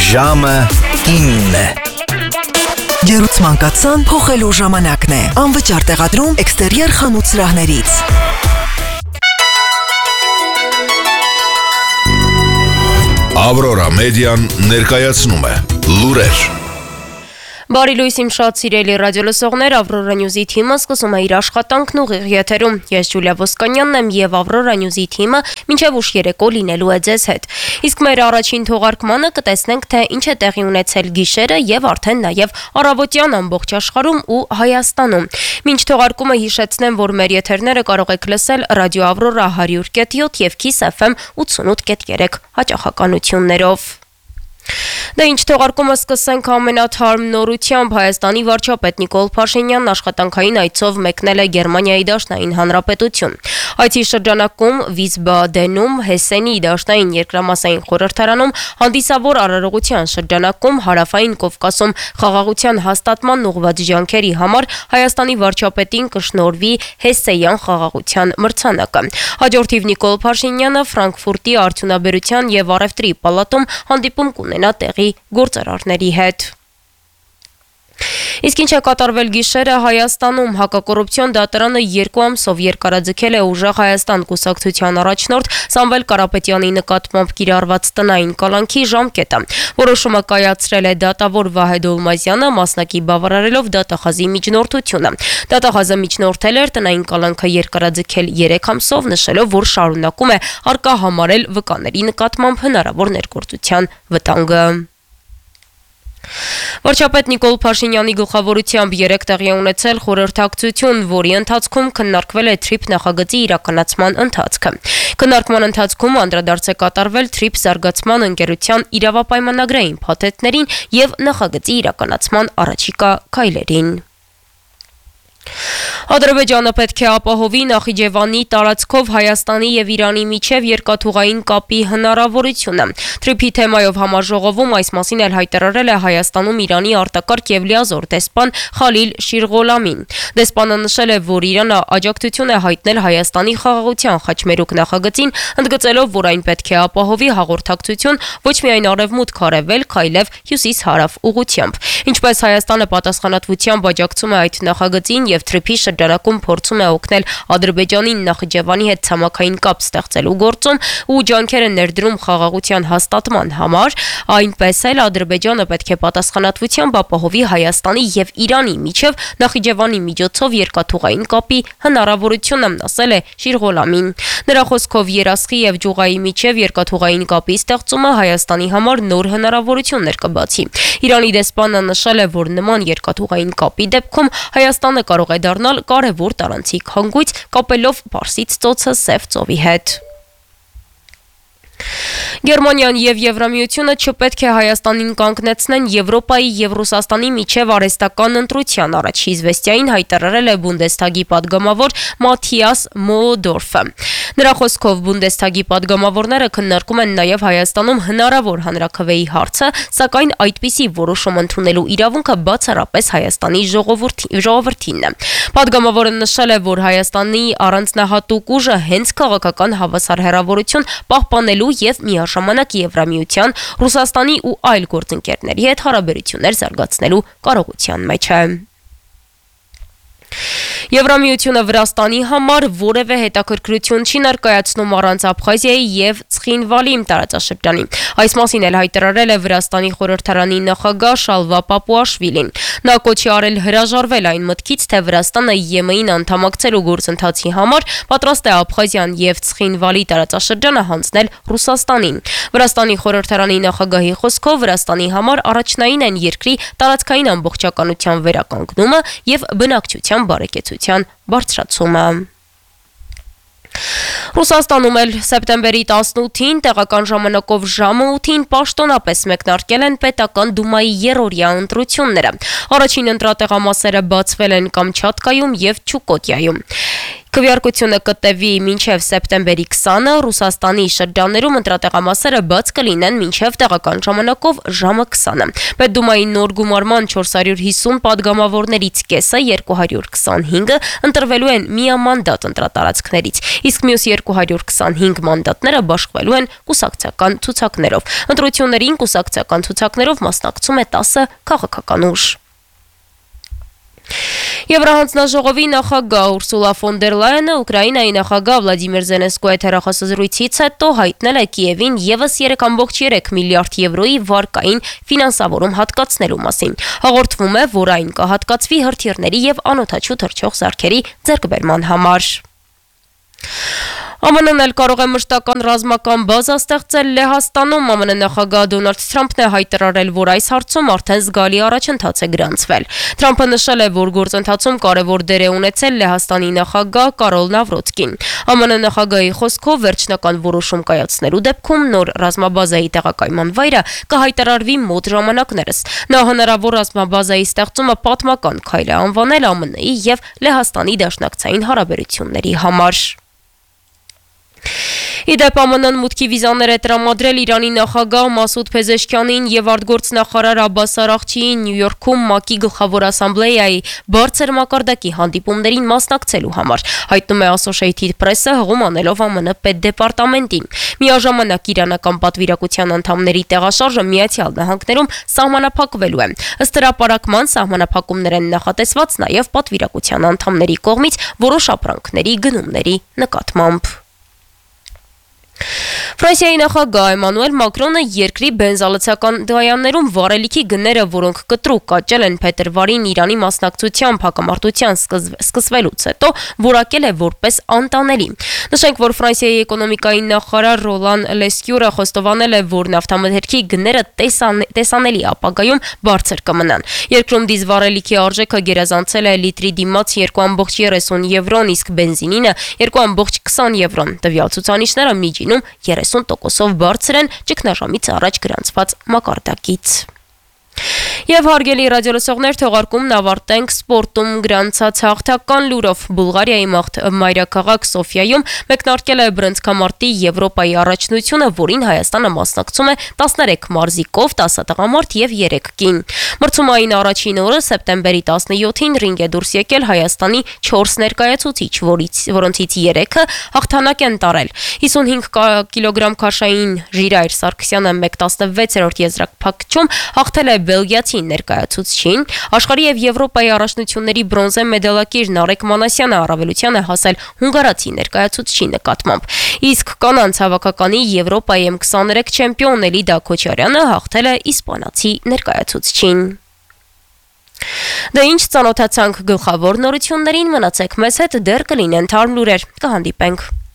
Ժամը 9 Ջերուցման կացան փոխելու ժամանակն է։ Անվճար տեղադրում էքստերիեր խանութ սրահներից։ Ավրորա մեդիան ներկայացնում է լուրեր։ Բարի լույս իմ շատ սիրելի ռադիոլսողներ, Ավրորա Նյուզի թիմը սկսում է իր աշխատանքն ուղիղ եթերում։ Ես Ջուլիա Ոսկանյանն եմ եւ Ավրորա Նյուզի թիմը մինչեւ ուշ երեկո լինելու է ձեզ հետ։ Իսկ մեր առաջին թողարկմանը կտեսնենք, թե ինչ է տեղի ունեցել գիշերը եւ արդեն նաեւ առավոտյան ամբողջ աշխարհում ու Հայաստանում։ Մինչ թողարկումը հիշեցնեմ, որ մեր եթերները կարող եք լսել ռադիո Ավրորա 100.7 եւ Kiss FM 88.3 հաճախականություններով։ Դե ինչ թողարկումը սկսենք ամենաթարմ նորությամբ։ Հայաստանի վարչապետ Նիկոլ Փաշինյանն աշխատանքային այցով մեկնել է Գերմանիայի Դաշնային Հանրապետություն։ Այցի շրջանակում Վիսբադենում, Հեսենի Դաշնային երկրամասային խորհրդարանում հանդիսավոր արարողության շրջանակում Հարավային Կովկասում խաղաղության հաստատման ուղղված ջանքերի համար Հայաստանի վարչապետին կշնորհվի Հեսեյան խաղաղության մրցանակը։ Հաջորդիվ Նիկոլ Փաշինյանը Ֆրանկֆուրտի արդյունաբերության եւ առևտրի պալատում հանդիպում կունենա տեղի գործարարների հետ։ Իսկ ինչ է կատարվել գիշերը Հայաստանում։ Հակակոռուպցիոն դատարանը 2 ամսով երկարաձգել է Ուժեղ Հայաստան կուսակցության առաջնորդ Սամվել Կարապետյանի նկատմամբ կիրառված տնային կալանքի ժամկետը։ Որոշումը կայացրել է դատավոր Վահե Դոլմազյանը, մասնակի բավարարելով դատախազի միջնորդությունը։ Դատախազը միջնորդել էր տնային կալանքը երկարաձգել 3 ամսով, նշելով, որ շարունակում է առկա համարել վկաների նկատմամբ հնարավոր ներգործության վտանգը։ Վարչապետ Նիկոլ Փաշինյանի գլխավորությամբ 3 տեղի է ունեցել խորհրդակցություն, որի ընթացքում քննարկվել է թրիփ նախագծի իրականացման ընթացքը։ Քննարկման ընթացքում անդրադարձ է կատարվել թրիփ զարգացման ընկերության իրավապայմանագրային փաթեթներին եւ նախագծի իրականացման առաջիկա քայլերին։ Ադրբեջանը պետք է ապահովի Նախիջևանի տարածքով Հայաստանի եւ Իրանի միջև երկաթուղային կապի հնարավորությունը։ Թրիփի թեմայով համաժողովում այս մասին էլ հայտարարել է Հայաստանում Իրանի արտակարգ եւ լիազոր դեսպան Խալիլ Շիրղոլամին։ Դեսպանը նշել է, որ Իրանը աջակցություն է հայտնել Հայաստանի խաղաղության խաչմերուկ նախագծին, ընդգծելով, որ այն պետք է ապահովի հաղորդակցություն ոչ միայն արևմուտք արևելք, այլև հյուսիս-հարավ ուղղությամբ։ Ինչպես Հայաստանը պատասխանատվությամբ աջակցում է այդ նախագծին եւ թրիփի շրջանակում փորձում է օգնել Ադրբեջանին Նախիջևանի հետ ցամաքային կապ ստեղծելու գործում ու ջանքեր է ներդրում խաղաղության հաստատման համար, այնպես էլ Ադրբեջանը պետք է պատասխանատվությամբ ապահովի Հայաստանի եւ Իրանի միջև Նախիջևանի միջոցով երկաթուղային կապի հնարավորությունը, ասել է Շիրղոլամին։ Նրա խոսքով Երասխի եւ Ջուղայի միջև երկաթուղային կապի ստեղծումը Հայաստանի համար նոր հնարավորություններ կբացի։ Իրանի դեսպանը նշել է, որ նման երկաթուղային կապի դեպքում Հայաստանը կարող է դառնալ կարևոր տարանցիկ հանգույց կապելով Պարսից ծոցը Սև ծովի հետ։ Գերմանիան եւ Եվրամիությունը չպետք է Հայաստանին կանգնեցնեն Եվրոպայի եւ Ռուսաստանի միջև արհեստական ընտրության առաջ իզվեստիային հայտարարել է Բունդեսթագի падգամավոր Մաթիաս Մոլոդորֆը։ Նրա խոսքով Բունդեսթագի падգամավորները քննարկում են նաեւ Հայաստանում հնարավոր հանրաքվեի հարցը, սակայն այդպիսի որոշում ընդունելու իրավունքը բացառապես Հայաստանի ժողովրդինն է։ Падգամավորը նշել է, որ Հայաստանի առանձնահատուկ ուժը հենց քաղաքական հավասար հեռավորություն պահպանելու եւ միաժամանակ Եվրամիության, Ռուսաստանի ու այլ գործընկերների հետ հարաբերություններ զարգացնելու կարողության մեջ է։ Եվրամիությունը Վրաստանի համար որևէ հետաքրքրություն չի ներկայացնում առանց Աբխազիայի եւ Ցխինվալի տարածաշրջանի։ Այս մասին էլ հայտարարել է Վրաստանի խորհրդարանի նախագահ Շալվա Պապուաշվիլին։ Նա կոչի արել հրաժարվել այն մտքից, թե Վրաստանը ԵՄ-ին անդամակցելու գործընթացի համար պատրաստ է Աբխազիան եւ Ցխինվալի տարածաշրջանը հանձնել Ռուսաստանին։ Վրաստանի խորհրդարանի նախագահի խոսքով Վրաստանի համար առաջնային են երկրի տարածքային ամբողջականության վերականգնումը եւ բնակչության բարեկեցության բարձրացումը։ Ռուսաստանում էլ սեպտեմբերի 18-ին տեղական ժամանակով ժամը 8-ին պաշտոնապես մեկնարկել են պետական դումայի երրորդյա ընտրությունները։ Առաջին ընտրատեղամասերը բացվել են Կամչատկայում եւ Չուկոտիայում։ Քվեարկությունը կտևի մինչև սեպտեմբերի 20-ը, Ռուսաստանի շրջաններում ընտրատեղամասերը բաց կլինեն մինչև տեղական ժամանակով ժամը 20-ը։ Պետդումայի նոր գումարման 450 падգամավորներից կեսը 225-ը ընտրվելու են միամանդատ ընտրատարածքներից, իսկ մյուս 225 մանդատները բաշխվելու են կուսակցական ցուցակներով։ Ընտրություններին կուսակցական ցուցակներով մասնակցում է 10 քաղաքական ուժ։ Եվրահանձնաժողովի նախագահ Ուրսուլա ֆոն դեր Լայենը Ուկրաինայի նախագահ Վլադիմիր Զելենսկուի հետ հեռախոսազրույցից հետո հայտնել է Կիևին ևս 3.3 միլիարդ եվրոյի վարկային ֆինանսավորում հատկացնելու մասին։ Հաղորդվում է, որ այն կհատկացվի հրթիռների եւ անօդաչու թռչող սարքերի ձեռքբերման համար։ ԱՄՆ-ն էլ կարող է մշտական ռազմական բազա ստեղծել Լեհաստանում։ ԱՄՆ նախագահ Դոնալդ Թրամփն է հայտարարել, որ այս հարցում արդեն զգալի առաջընթաց է գրանցվել։ Թրամփը նշել է, որ գործընթացում կարևոր դեր է ունեցել Լեհաստանի նախագահ Կարոլ Նավրոտկին։ ԱՄՆ նախագահի խոսքով վերջնական որոշում կայացնելու դեպքում նոր ռազմաբազայի տեղակայման վայրը կհայտարարվի մոտ ժամանակներս։ Նա հնարավոր ռազմաբազայի ստեղծումը պատմական քայլ է անվանել ԱՄՆ-ի եւ Լեհաստանի դաշնակցային հարաբերությունների համար։ Իդեպ ԱՄՆ-ն մուտքի վիզաներ է տրամադրել Իրանի նախագահ Մասուդ Փեզեշքյանին եւ արտգործնախարար Աբբաս Արաղչիին Նյու Յորքում ՄԱԿ-ի գլխավոր ասամբլեայի բարձր մակարդակի հանդիպումներին մասնակցելու համար, հայտնում է Associated Press-ը հղում անելով ԱՄՆ պետդեպարտամենտին։ Միաժամանակ իրանական պատվիրակության անդամների տեղաշարժը Միացյալ Նահանգներում սահմանափակվելու է։ Ըստ հրապարակման սահմանափակումներ են նախատեսված նաեւ պատվիրակության անդամների կողմից որոշ ապրանքների գնումների նկատմամբ։ Ֆրանսիայի նախագահ Էմանուել Մակրոնը երկրի բենզալցական դայաններում վառելիքի գները, որոնք կտրուկ աճել են փետրվարին Իրանի մասնակցությամբ հակամարտության սկսվելուց հետո, որակել է որպես անտանելի։ Նշենք, որ Ֆրանսիայի էկոնոմիկայի նախարար Ռոլան Լեսկյուրը խոստովանել է, որ նավթամթերքի գները տեսանելի ապագայում բարձր կմնան։ Երկրում դիզվառելիքի արժեքը գերազանցել է լիտրի դիմաց 2.30 եվրոն, իսկ բենզինինը 2.20 եվրոն։ Տվյալ ցուցանիշները միջինում 30%-ով բարձր են ճգնաժամից առաջ գրանցված մակարդակից։ Եվ հարգելի ռադիոլսողներ, թողարկումն ավարտենք սպորտում գրանցած հաղթական լուրով։ Բուլղարիայի մայրաքաղաք Սոֆիայում մեկնարկել է բռնցքամարտի Եվրոպայի առաջնությունը, որին Հայաստանը մասնակցում է 13 մարզիկով, 10 տղամարդ եւ 3 կին։ Մրցումային առաջին օրը սեպտեմբերի 17-ին ռինգ է դուրս եկել Հայաստանի 4 ներկայացուցիչ, որոնցից 3-ը հաղթանակ են տարել։ 55 կիլոգրամ քաշային Ժիրայր Սարգսյանը 1/16 եզրափակչում հաղթել է բելգիացի ներկայացուցչին, աշխարհի եւ Եվրոպայի առաջնությունների բրոնզե մեդալակիր Նարեկ Մանասյանը առավելության է հասել հունգարացի ներկայացուցչի նկատմամբ, իսկ կանանց հավաքականի Եվրոպայի M23 չեմպիոն Էլիդա Քոչարյանը հաղթել է իսպանացի ներկայացուցչին։ Դե ինչ ծանոթացանք գլխավոր նորություններին, մնացեք մեզ հետ, դեռ կլինեն թարմ լուրեր, կհանդիպենք։